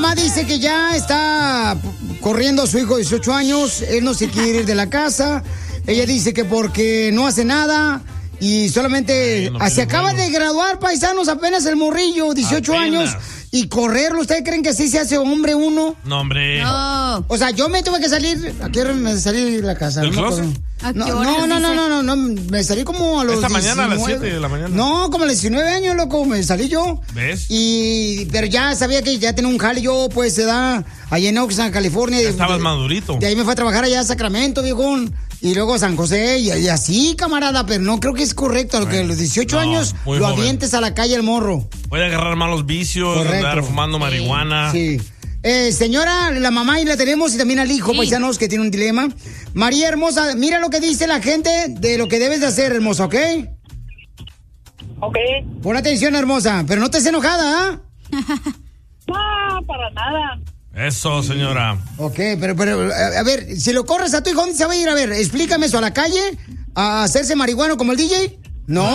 mamá dice que ya está corriendo a su hijo de 18 años. Él no se quiere ir de la casa. Ella dice que porque no hace nada y solamente se acaba de graduar, paisanos, apenas el morrillo, 18 años. Y correrlo, ¿ustedes creen que así se hace hombre uno? No, hombre. No. O sea, yo me tuve que salir. ¿A qué hora me salí de la casa? ¿Del closet? No, me salí como a los Esta 19. mañana a las 7 de la mañana. No, como a los 19 años, loco, me salí yo. ¿Ves? Pero ya sabía que ya tenía un jale yo, pues, se da allá en Oxnard, California. Ya estabas madurito. De ahí me fue a trabajar allá a Sacramento, viejón. Y luego San José, y así, camarada, pero no creo que es correcto. A los 18 años lo avientes a la calle el morro. Puede agarrar malos vicios, andar fumando marihuana. Sí. Señora, la mamá y la tenemos y también al hijo, paisanos, que tiene un dilema. María hermosa, mira lo que dice la gente de lo que debes de hacer, hermosa, ¿ok? Ok. Pon atención, hermosa, pero no estés enojada, ¿ah? No, para nada. Eso, señora. Ok, pero, a ver, si lo corres a tu hijo, ¿dónde se va a ir? A ver, explícame eso, ¿a la calle? ¿A hacerse marihuano como el DJ? No.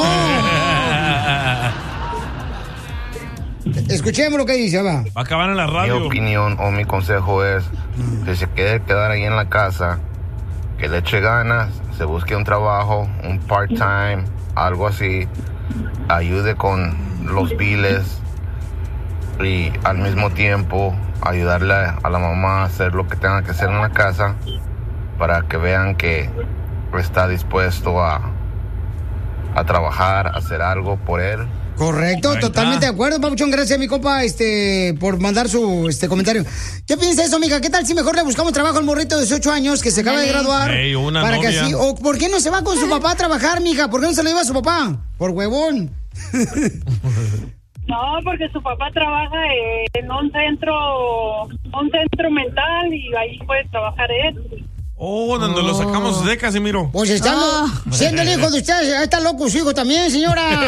Escuchemos lo que dice, va. Va a acabar en la radio. Mi opinión o mi consejo es que se quedar ahí en la casa, que le eche ganas, se busque un trabajo, un part-time, algo así, ayude con los biles y al mismo tiempo ayudarle a la mamá a hacer lo que tenga que hacer en la casa para que vean que está dispuesto a trabajar, a hacer algo por él. Correcto, totalmente de acuerdo, papuchón. Gracias, mi compa, por mandar su comentario. ¿Qué piensa eso, amiga? ¿Qué tal si mejor le buscamos trabajo al morrito de 18 años que se acaba de graduar? Una para novia. que así, o ¿por qué no se va con su papá a trabajar, mija? ¿Por qué no se lo lleva a su papá? Por huevón. No, porque su papá trabaja en un centro mental y ahí puede trabajar él. Oh, donde lo sacamos de Casimiro. Pues siendo el hijo de ustedes, ahí está loco su hijo también, señora.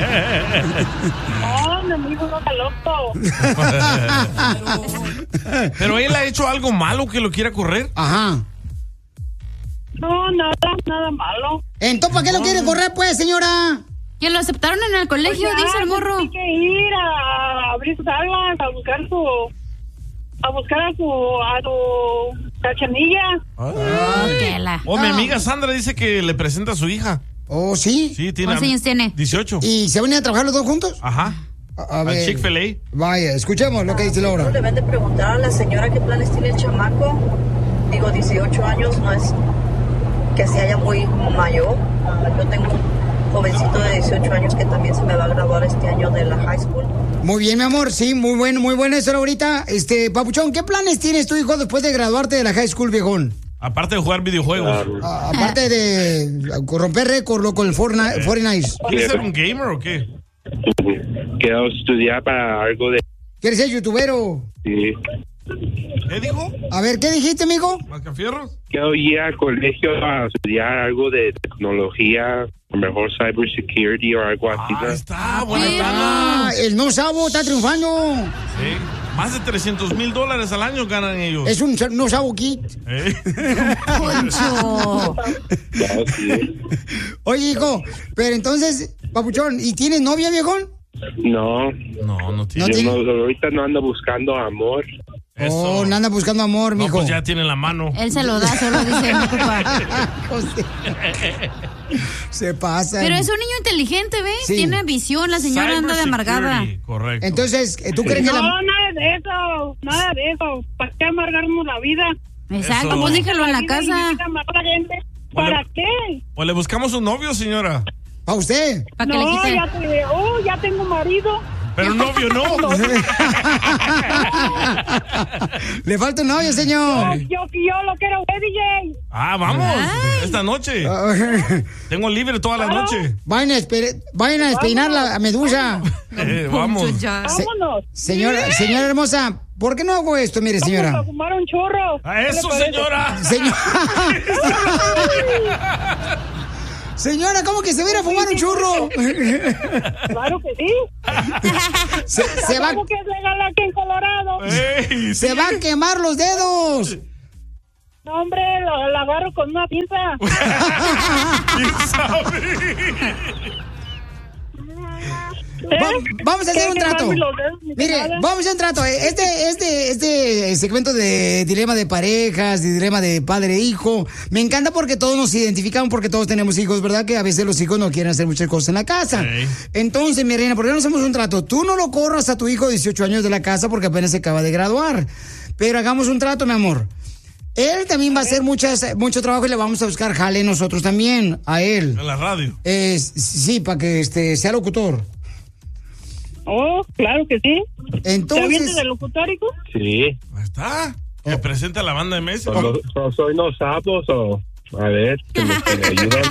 No, mi hijo no está loco. Pero él ha hecho algo malo que lo quiera correr. Ajá. No, nada malo. Entonces, ¿para qué lo quiere correr, pues, señora? Que lo aceptaron en el colegio, Pues ya, dice el morro. Tiene que ir a abrir salas, a buscar a su cachanilla. Mi amiga Sandra dice que le presenta a su hija. ¿Oh, sí? Sí, tiene. ¿Cuántos años tiene? 18. ¿Y se van a trabajar los dos juntos? Ajá. A ver. Al Chick-fil-A. Vaya, escuchemos lo que dice Laura. Deben de preguntar a la señora qué planes tiene el chamaco. Digo, 18 años no es que se haya muy mayor. Yo tengo un jovencito de 18 años que también se me va a graduar este año de la high school. Muy bien, mi amor, sí, muy bueno eso, Laurita. Papuchón, ¿qué planes tienes tu hijo después de graduarte de la high school, viejón? Aparte de jugar videojuegos. Aparte de romper récord con el Fortnite. ¿Quieres ser un gamer o qué? Quiero estudiar para algo de... ¿Quieres ser youtubero? Sí. ¿Qué dijo? A ver, ¿qué dijiste, amigo? ¿Mascafierros? Quiero ir al colegio a estudiar algo de tecnología, a lo mejor cybersecurity o algo así. Está buena. El no sabo está triunfando. Sí. Más de $300,000 al año ganan ellos. Es un no sabo kit. Poncho. Oye, hijo, pero entonces, papuchón, ¿y tienes novia, viejón? No tiene. Ahorita no ando buscando amor. Eso. Oh, no anda buscando amor, mijo. Pues ya tiene la mano. Él se lo da, solo dice, no ocupa. Se pasa. Pero es un niño inteligente, ¿ves? Sí. Tiene visión, la señora anda de amargada. Correcto. Entonces, ¿tú crees que No, nada de eso. ¿Para qué amargarnos la vida? Exacto, Eso. pues déjalo en la casa. ¿Para qué? O le buscamos un novio, señora. ¿Para usted? Para que le No, quite. ya tengo marido. Pero novio no. Le falta un novio, señor. Yo lo quiero ver, DJ. Ah, vamos. Esta noche. Tengo libre toda la noche. Vayan a despeinar la medusa. Vamos. Vámonos. Señora hermosa, ¿por qué no hago esto? Mire, señora. Vamos a fumar un churro. ¡A eso, señora! Señora, ¿cómo que se va a ir a fumar un churro? Claro que sí. Se va, ¿Cómo que es legal aquí en Colorado? se va a quemar los dedos. No, hombre, lo agarro con una pinza. Vamos a hacer un trato. Mire, vamos a hacer un trato. Este segmento de dilema de parejas, de dilema de padre e hijo, me encanta porque todos nos identificamos, porque todos tenemos hijos, ¿verdad? Que a veces los hijos no quieren hacer muchas cosas en la casa. Entonces, mi reina, ¿por qué no hacemos un trato? Tú no lo corras a tu hijo de 18 años de la casa porque apenas se acaba de graduar. Pero hagamos un trato, mi amor. Él también va a hacer mucho trabajo y le vamos a buscar jale nosotros también a él. En la radio. Sí, para que sea locutor. Oh, claro que sí. Entonces, ¿te avientas de locutor, hijo? Sí. Ahí está. Que presenta la banda de Messi. No soy no sapos o... A ver, que me ayudan.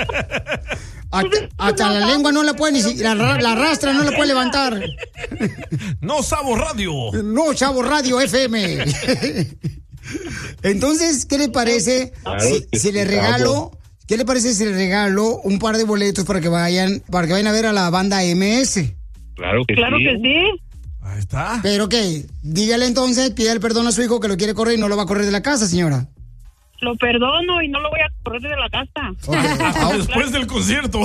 Hasta la lengua no la puede, la rastra no la puede levantar. No Sabo Radio. No Sabo Radio FM. Entonces, ¿qué le parece si le regalo? ¿Qué le parece si le regalo un par de boletos para que vayan a ver a la banda MS? Claro que sí. Ahí está. Pero qué, dígale entonces, pídale perdón a su hijo que lo quiere correr y no lo va a correr de la casa, señora. Lo perdono y no lo voy a correr de la casa. Okay. Después del concierto.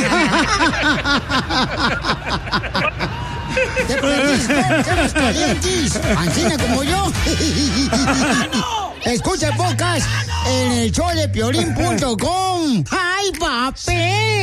Te somos calientes, Ancina como yo. Escucha el podcast en el showdepiolín.com. ¡Ay, papi!